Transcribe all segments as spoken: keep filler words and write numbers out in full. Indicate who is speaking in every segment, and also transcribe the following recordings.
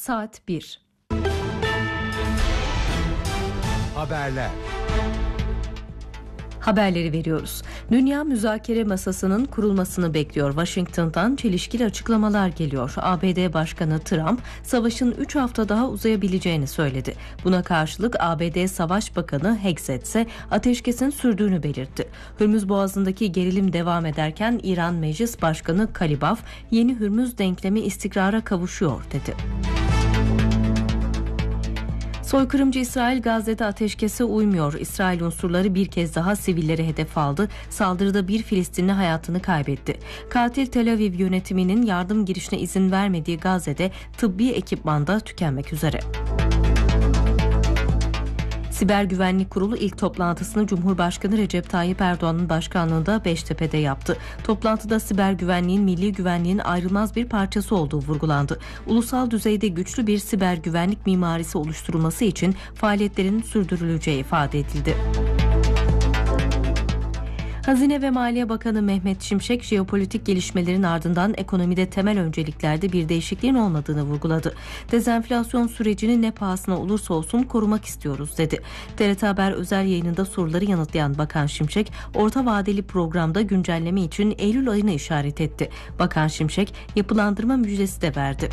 Speaker 1: saat bir.
Speaker 2: Haberler.
Speaker 1: Haberleri veriyoruz. Dünya müzakere masasının kurulmasını bekliyor. Washington'dan çelişkili açıklamalar geliyor. A B D Başkanı Trump, savaşın üç hafta daha uzayabileceğini söyledi. Buna karşılık A B D Savaş Bakanı Hegseth ise ateşkesin sürdüğünü belirtti. Hürmüz Boğazı'ndaki gerilim devam ederken İran Meclis Başkanı Kalibaf, yeni Hürmüz denklemi istikrara kavuşuyor dedi. Soykırımcı İsrail Gazze'de ateşkese uymuyor. İsrail unsurları bir kez daha sivilleri hedef aldı. Saldırıda bir Filistinli hayatını kaybetti. Katil Tel Aviv yönetiminin yardım girişine izin vermediği Gazze'de tıbbi ekipman da tükenmek üzere. Siber Güvenlik Kurulu ilk toplantısını Cumhurbaşkanı Recep Tayyip Erdoğan'ın başkanlığında Beştepe'de yaptı. Toplantıda siber güvenliğin milli güvenliğin ayrılmaz bir parçası olduğu vurgulandı. Ulusal düzeyde güçlü bir siber güvenlik mimarisi oluşturulması için faaliyetlerin sürdürüleceği ifade edildi. Hazine ve Maliye Bakanı Mehmet Şimşek, jeopolitik gelişmelerin ardından ekonomide temel önceliklerde bir değişikliğin olmadığını vurguladı. Dezenflasyon sürecini ne pahasına olursa olsun korumak istiyoruz dedi. T R T Haber özel yayınında soruları yanıtlayan Bakan Şimşek, orta vadeli programda güncelleme için Eylül ayını işaret etti. Bakan Şimşek, yapılandırma müjdesi de verdi.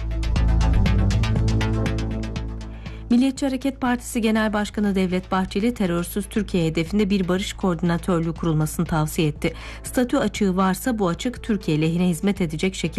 Speaker 1: Milliyetçi Hareket Partisi Genel Başkanı Devlet Bahçeli, terörsüz Türkiye hedefinde bir barış koordinatörlüğü kurulmasını tavsiye etti. Statü açığı varsa bu açık Türkiye lehine hizmet edecek şekilde